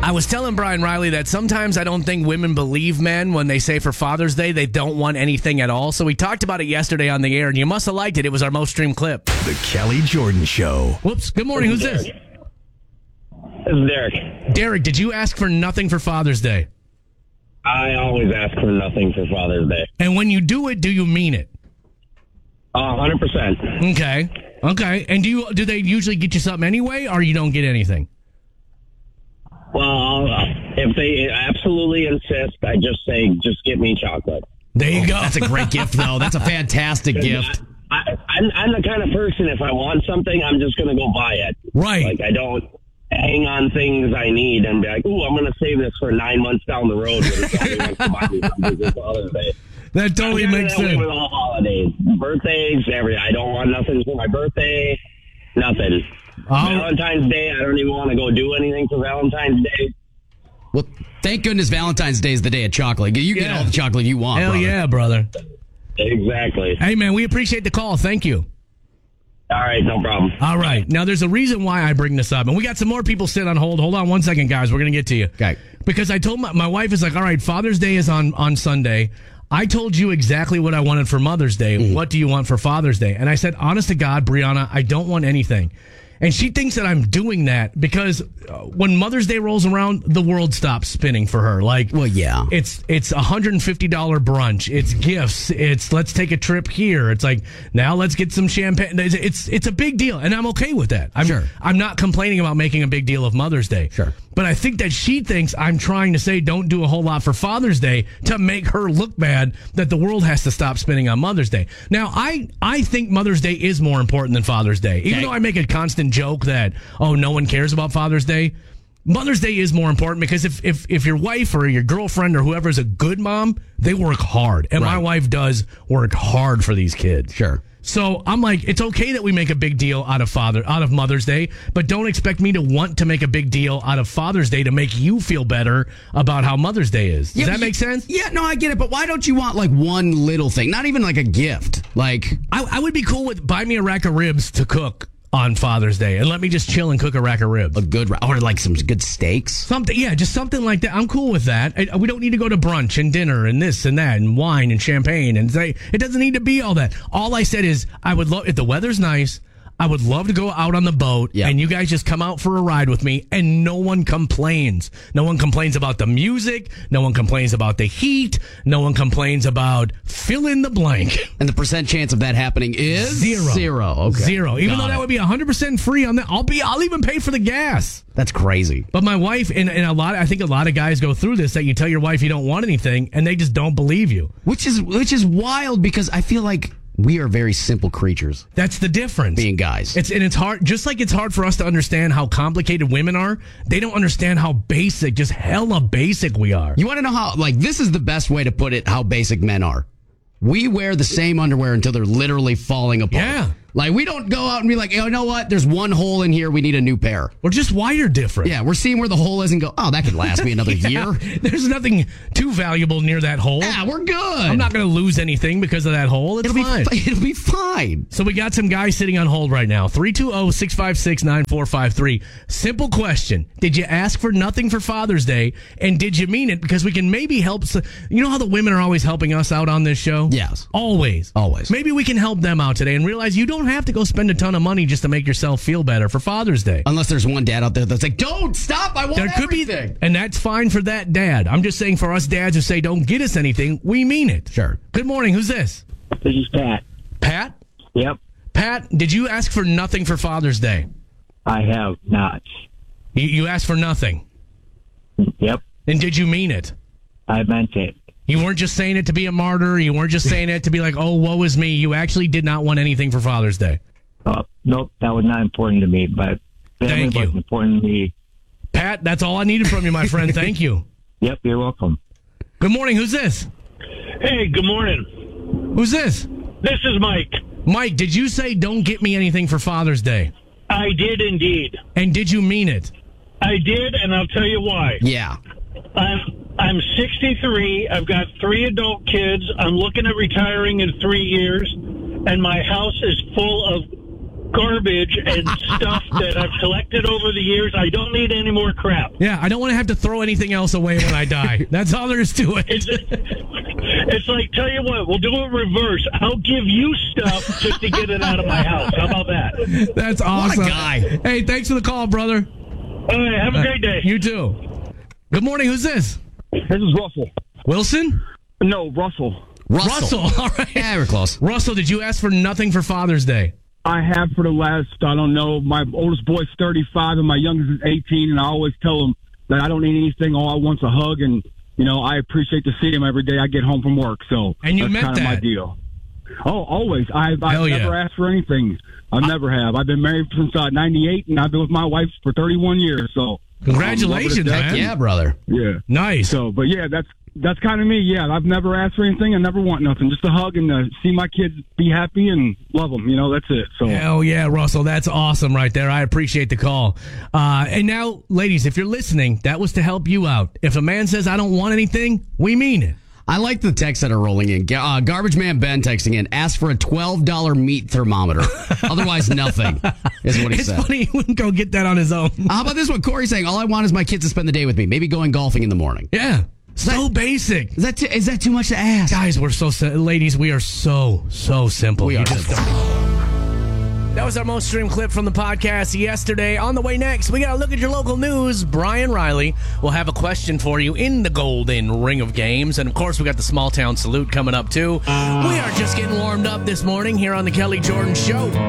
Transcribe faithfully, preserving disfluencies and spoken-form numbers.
I was telling Brian Riley that sometimes I don't think women believe men when they say for Father's Day they don't want anything at all. So we talked about it yesterday on the air, and you must have liked it. It was our most streamed clip. The Kelly Jordan Show. Whoops. Good morning. Who's this? This is Derek. Derek, did you ask for nothing for Father's Day? I always ask for nothing for Father's Day. And when you do it, do you mean it? A hundred percent. Okay. Okay. And do you do they usually get you something anyway, or you don't get anything? Well, uh, if they absolutely insist, I just say, just get me chocolate. There you go. That's a great gift, though. That's a fantastic gift. I, I'm, I'm the kind of person, if I want something, I'm just going to go buy it. Right. Like, I don't hang on things I need and be like, ooh, I'm going to save this for nine months down the road when somebody wants to buy me something for Father's Day. That totally I'm makes that way sense. with all holidays, birthdays, every. I don't want nothing for my birthday, nothing. Oh. Valentine's Day, I don't even want to go do anything for Valentine's Day. Well, thank goodness Valentine's Day is the day of chocolate. You get Yeah. all the chocolate you want, Hell brother. yeah, brother. Exactly. Hey, man, we appreciate the call. Thank you. All right, no problem. All right. Now, there's a reason why I bring this up. And we got some more people sitting on hold. Hold on one second, guys. We're going to get to you. Okay. Because I told my, my wife is like, all right, Father's Day is on, on Sunday. I told you exactly what I wanted for Mother's Day. Mm. What do you want for Father's Day? And I said, honest to God, Brianna, I don't want anything. And she thinks that I'm doing that because uh, when Mother's Day rolls around, the world stops spinning for her. Like, well, yeah, it's it's one hundred fifty dollars brunch, it's gifts, it's let's take a trip here. It's like now let's get some champagne. It's it's, it's a big deal, and I'm okay with that. I'm, sure, I'm not complaining about making a big deal of Mother's Day. Sure, but I think that she thinks I'm trying to say don't do a whole lot for Father's Day to make her look bad that the world has to stop spinning on Mother's Day. Now, I I think Mother's Day is more important than Father's Day, even okay. though I make a constant joke that, oh, no one cares about Father's Day. Mother's Day is more important because if, if, if your wife or your girlfriend or whoever is a good mom, they work hard. And right. my wife does work hard for these kids. Sure. So I'm like, it's okay that we make a big deal out of Father, out of Mother's Day, but don't expect me to want to make a big deal out of Father's Day to make you feel better about how Mother's Day is. Does yeah, that make sense? Yeah, no, I get it. But why don't you want like one little thing? Not even like a gift. Like I, I would be cool with buy me a rack of ribs to cook on Father's Day and let me just chill and cook a rack of ribs. A good, or like some good steaks. Something, yeah, just something like that. I'm cool with that. I, we don't need to go to brunch and dinner and this and that and wine and champagne and say it doesn't need to be all that. All I said is I would love if the weather's nice. I would love to go out on the boat yeah. and you guys just come out for a ride with me and no one complains. No one complains about the music. No one complains about the heat. No one complains about fill in the blank. And the percent chance of that happening is zero. Zero. Okay. Zero. Even Got though that it. would be one hundred percent free on that. I'll be, I'll even pay for the gas. That's crazy. But my wife and, and a lot, I think a lot of guys go through this that you tell your wife you don't want anything and they just don't believe you. Which is, which is wild because I feel like we are very simple creatures. That's the difference. Being guys. It's and it's hard, just like it's hard for us to understand how complicated women are, they don't understand how basic, just hella basic we are. You want to know how, like, this is the best way to put it, how basic men are. We wear the same underwear until they're literally falling apart. Yeah. Like, we don't go out and be like, oh, you know what? There's one hole in here. We need a new pair. We're just wired different. Yeah, we're seeing where the hole is and go, oh, that could last me another yeah. year. There's nothing too valuable near that hole. Yeah, we're good. I'm not going to lose anything because of that hole. It's it'll fine. Be, it'll be fine. So we got some guys sitting on hold right now. three two zero, six five six, nine four five three. Simple question. Did you ask for nothing for Father's Day? And did you mean it? Because we can maybe help. You know how the women are always helping us out on this show? Yes. Always. Always. Maybe we can help them out today and realize you don't have to go spend a ton of money just to make yourself feel better for Father's Day. Unless there's one dad out there that's like, don't stop. I want there could everything. Be, and that's fine for that dad. I'm just saying for us dads who say don't get us anything, we mean it. Sure. Good morning. Who's this? This is Pat. Pat? Yep. Pat, did you ask for nothing for Father's Day? I have not. You, you asked for nothing. Yep. And did you mean it? I meant it. You weren't just saying it to be a martyr. You weren't just saying it to be like, oh, woe is me. You actually did not want anything for Father's Day. Uh, nope, that was not important to me, but family Thank you. was important to me. Pat, that's all I needed from you, my friend. Thank you. Yep, you're welcome. Good morning. Who's this? Hey, good morning. Who's this? This is Mike. Mike, did you say don't get me anything for Father's Day? I did indeed. And did you mean it? I did, and I'll tell you why. Yeah. I'm I'm sixty-three. I've got three adult kids. I'm looking at retiring in three years, and my house is full of garbage and stuff that I've collected over the years. I don't need any more crap. Yeah, I don't want to have to throw anything else away when I die. That's all there is to it. It's, it's like, tell you what, we'll do it reverse. I'll give you stuff just to get it out of my house. How about that? That's awesome. What a guy. Hey, thanks for the call, brother. All right, have a great day. You too. Good morning. Who's this? This is Russell. Wilson? No, Russell. Russell. Russell. All right. Yeah, we're close. Russell, did you ask for nothing for Father's Day? I have for the last, I don't know, my oldest boy's thirty-five and my youngest is eighteen, and I always tell him that I don't need anything. All I want's a hug, and, you know, I appreciate to see him every day I get home from work. So and you that's meant kind of that. my deal. Oh, always. I've, I've Hell yeah. never asked for anything. I never have. I've been married since uh, ninety-eight, and I've been with my wife for thirty-one years. So Congratulations, um, love her to man. death. Yeah, brother. Yeah. Nice. So, but yeah, that's that's kind of me. Yeah, I've never asked for anything. I never want nothing. Just a hug and uh, see my kids be happy and love them. You know, that's it. So. Hell yeah, Russell. That's awesome right there. I appreciate the call. Uh, and now, ladies, if you're listening, that was to help you out. If a man says, I don't want anything, we mean it. I like the texts that are rolling in. Uh, Garbage Man Ben texting in, ask for a twelve dollars meat thermometer. Otherwise, nothing, is what he It's said. funny he wouldn't go get that on his own. How about this one? Corey's saying, all I want is my kids to spend the day with me. Maybe going golfing in the morning. Yeah. So basic. Is that, too, is that too much to ask? Guys, we're so, si- ladies, we are so, so simple. We You are just simple. don't- That was our most streamed clip from the podcast yesterday. On the way next, we got to look at your local news. Brian Riley will have a question for you in the golden ring of games. And, of course, we got the small town salute coming up, too. We are just getting warmed up this morning here on the Kelly Jordan Show.